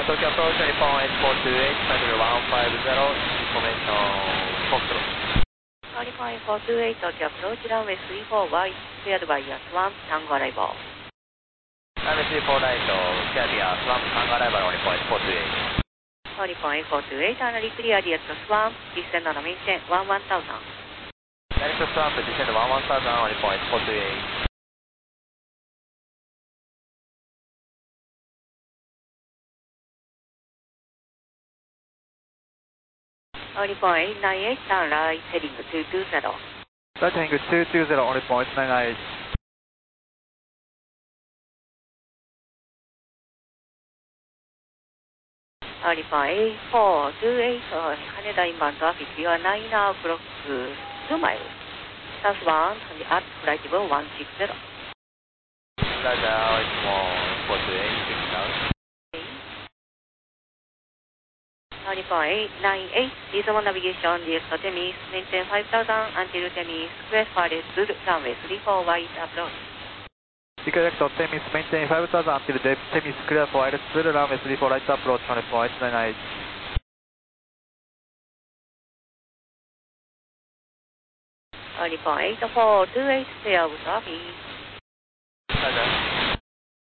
Tokyo approach, Nippon 8428, Cycle 150, information Foxtrot. Nippon 8428, Tokyo approach, runway 34 wide, cleared by Swan, Tango arrival. Runway 34 right, cleared by Swan, Tango arrival on Nippon 8428. Nippon 8428, finally cleared at Swan, descend on maintain 11,000. Direct Swan, descend 11,000 on Nippon 8428. Nippon 898, turn right, heading 220. Right heading 220 on Nippon 898. Nippon 8428, Haneda inbound traffic, you are 9 hour clock 2 miles. Southbound at flight level 160. Roger, Nippon 8428, 6 out. Nippon 898, reasonable navigation, DS to Temis, maintain 5,000 until Temis, square forest, runway 34 wide approach. Correct, Temis, maintain 5,000 until Temis, clear for wireless, runway 34 right approach on Nippon 898. Nippon 8428, stay out traffic. Roger.